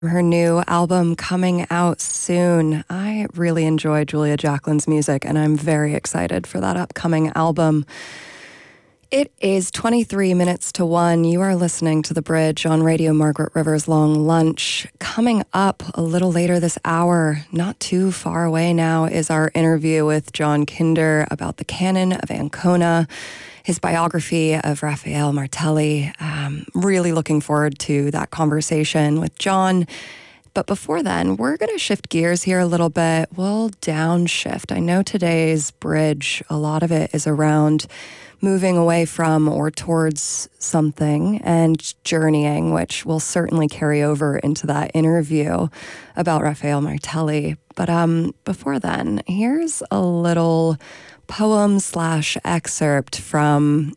Her new album coming out soon. I really enjoy Julia Jacquelin's music, and I'm very excited for that upcoming album. It is 23 minutes to 1. You are listening to The Bridge on Radio Margaret River's Long Lunch. Coming up a little later this hour, not too far away now, is our interview with John Kinder about the Canon of Ancona, his biography of Raphael Martelli. Really looking forward to that conversation with John. But before then, we're going to shift gears here a little bit. We'll downshift. I know today's bridge, a lot of it is around moving away from or towards something and journeying, which will certainly carry over into that interview about Raphael Martelli. But before then, here's a little poem/excerpt from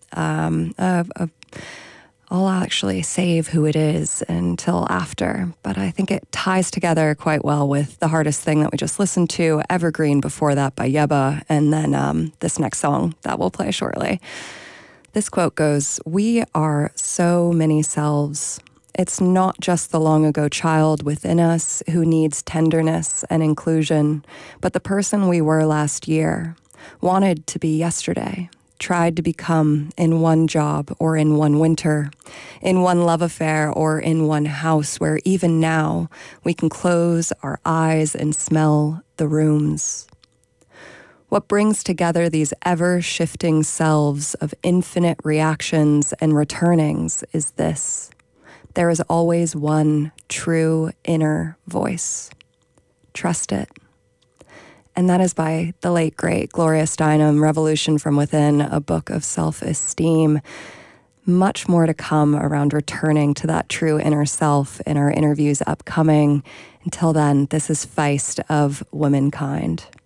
I'll actually save who it is until after, but I think it ties together quite well with The Hardest Thing that we just listened to, Evergreen before that by Yebba, and then this next song that we'll play shortly. This quote goes, "We are so many selves. It's not just the long ago child within us who needs tenderness and inclusion, but the person we were last year, wanted to be yesterday, tried to become in one job or in one winter, in one love affair or in one house where even now we can close our eyes and smell the rooms. What brings together these ever-shifting selves of infinite reactions and returnings is this: there is always one true inner voice. Trust it." And that is by the late, great Gloria Steinem, Revolution from Within, a book of self-esteem. Much more to come around returning to that true inner self in our interviews upcoming. Until then, this is Feist of Womankind.